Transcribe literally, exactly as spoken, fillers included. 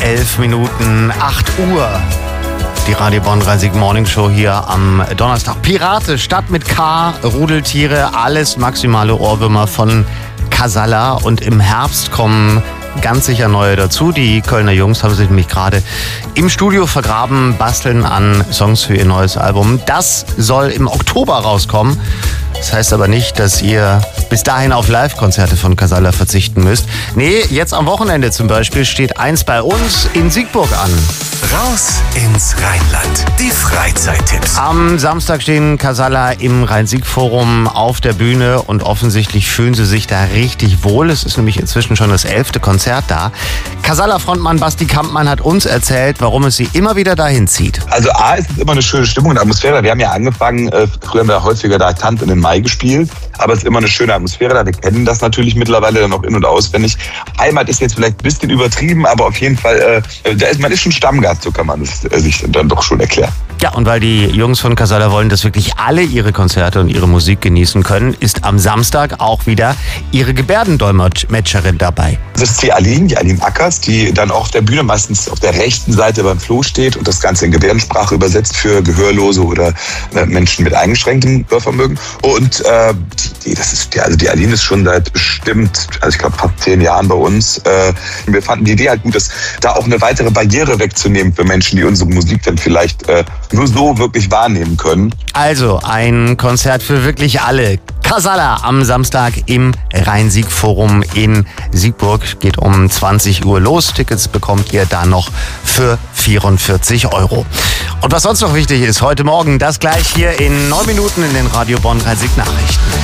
elf Minuten, acht Uhr. Die Radio Bonn Rhein-Sieg Morning Show hier am Donnerstag. Pirate, Stadt mit K, Rudeltiere, alles maximale Ohrwürmer von Casalla. Und im Herbst kommen ganz sicher neue dazu. Die Kölner Jungs haben sich nämlich gerade im Studio vergraben, basteln an Songs für ihr neues Album. Das soll im Oktober rauskommen. Das heißt aber nicht, dass ihr bis dahin auf Live-Konzerte von Casalla verzichten müsst. Nee, jetzt am Wochenende zum Beispiel steht eins bei uns in Siegburg an. Raus ins Rheinland. Die Freizeittipps. Am Samstag stehen Casalla im Rhein-Sieg-Forum auf der Bühne und offensichtlich fühlen sie sich da richtig wohl. Es ist nämlich inzwischen schon das elfte Konzert da. Casalla-Frontmann Basti Kampmann hat uns erzählt, warum es sie immer wieder dahin zieht. Also A, ist es immer eine schöne Stimmung und Atmosphäre. Wir haben ja angefangen, äh, früher haben wir häufiger da Tant in den Mai gespielt, aber es ist immer eine schöne Atmosphäre da. Wir kennen das natürlich mittlerweile dann auch in- und auswendig. Heimat ist jetzt vielleicht ein bisschen übertrieben, aber auf jeden Fall, äh, da ist, man ist schon Stammgast, so kann man es äh, sich dann doch schon erklären. Ja, und weil die Jungs von Casalla wollen, dass wirklich alle ihre Konzerte und ihre Musik genießen können, ist am Samstag auch wieder ihre Gebärdendolmetscherin dabei. Das ist die Aline, die Aline Ackers, die dann auch auf der Bühne meistens auf der rechten Seite beim Flo steht und das Ganze in Gebärdensprache übersetzt für Gehörlose oder äh, Menschen mit eingeschränktem Hörvermögen. Und äh, die, das ist, die, also die Aline ist schon seit bestimmt, also ich glaube fast zehn Jahren bei uns. Äh, wir fanden die Idee halt gut, dass da auch eine weitere Barriere wegzunehmen für Menschen, die unsere Musik dann vielleicht äh, nur so wirklich wahrnehmen können. Also ein Konzert für wirklich alle. Casalla am Samstag im Rhein-Sieg-Forum in Siegburg. Geht um zwanzig Uhr los. Tickets bekommt ihr da noch für vierundvierzig Euro. Und was sonst noch wichtig ist, heute Morgen das gleich hier in neun Minuten in den Radio Bonn Rhein-Sieg Nachrichten.